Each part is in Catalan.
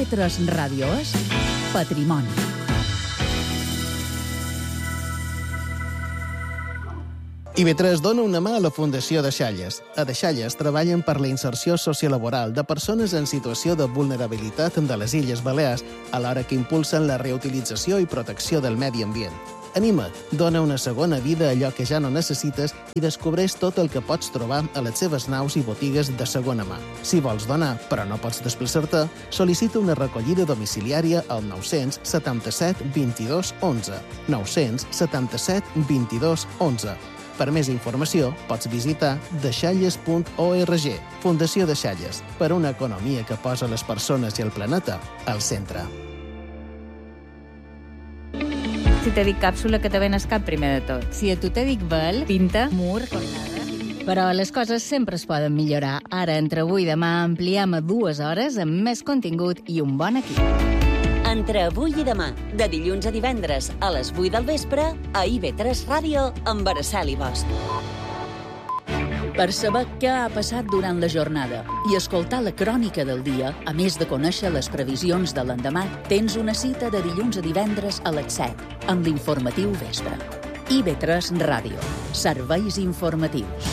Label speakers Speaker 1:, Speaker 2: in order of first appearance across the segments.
Speaker 1: IB3 Ràdio és Patrimoni.
Speaker 2: IB3 dona una mà a la Fundació Deixalles. A Deixalles treballen per la inserció sociolaboral de persones en situació de vulnerabilitat de les Illes Balears, alhora que impulsen la reutilització i protecció del medi ambient. Anima't, dona una segona vida a allò que ja no necessites i descobreix tot el que pots trobar a les seves naus i botigues de segona mà. Si vols donar, però no pots desplaçar-te, sol·licita una recollida domiciliària al 977 22 11. 977 22 11. Per més informació, pots visitar deixalles.org. Fundació Deixalles, per una economia que posa les persones i el planeta al centre.
Speaker 3: Si te dic càpsula, que te ven al cap primer de tot. Si a tu te dic vel, pinta, mur, cornada...
Speaker 1: Però les coses sempre es poden millorar. Ara, entre avui i demà, ampliem a 2 hores amb més contingut i un bon equip.
Speaker 4: Entre avui i demà, de dilluns a divendres, a les 8 del vespre, a IB3 Ràdio, amb Araceli Bosch.
Speaker 5: Per saber què ha passat durant la jornada i escoltar la crònica del dia, a més de conèixer les previsions de l'endemà, tens una cita de dilluns a divendres a les 7, amb l'informatiu vespre. IB3 Ràdio. Serveis informatius.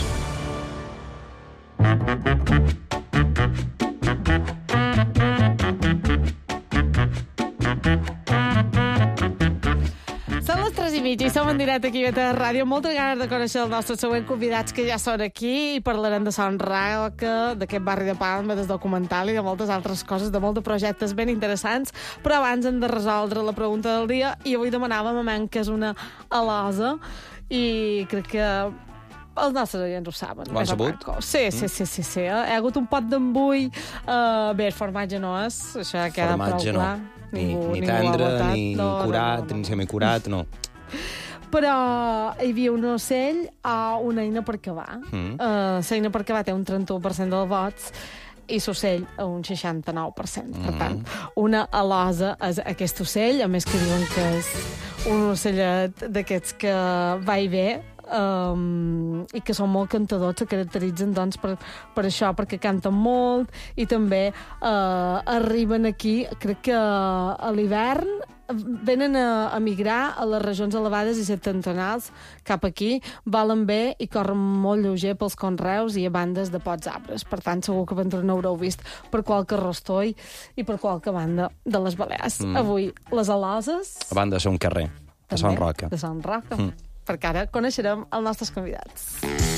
Speaker 6: I som en directe aquí a IB3 Ràdio. Moltes ganes de conèixer els nostres següents convidats que ja són aquí i parlarem de Son Roca, d'aquest barri de Palma, del documental i de moltes altres coses, de molts projectes ben interessants. Però abans hem de resoldre la pregunta del dia i avui demanàvem a Men, que és una alosa, i crec que els nostres oients ho saben.
Speaker 7: Ho han sabut?
Speaker 6: Sí. Hi ha hagut un pot d'embull. Bé, el formatge no és, això ja queda prou clar.
Speaker 7: Ni tendre, ni curat, ni semicurat, no.
Speaker 6: Però hi havia un ocell a una eina per cavar. L'eina per cavar té un 31% dels vots i l'ocell a un 69%. Per tant, una alosa és aquest ocell, a més que diuen que és un ocellet d'aquests que va i ve, i que són molt cantadors, se caracteritzen doncs, per això, perquè canten molt i també arriben aquí, crec que a l'hivern venen a migrar a les regions elevades i septentrionals cap aquí, valen bé i corren molt lleuger pels conreus i a bandes de pocs arbres. Per tant, segur que vosaltres n'haureu vist per qualque rostoi i per qualque banda de les Balears. Avui, les aloses...
Speaker 7: A banda de ser un carrer, de Son Roca.
Speaker 6: De Son Roca. Perquè ara coneixerem els nostres convidats.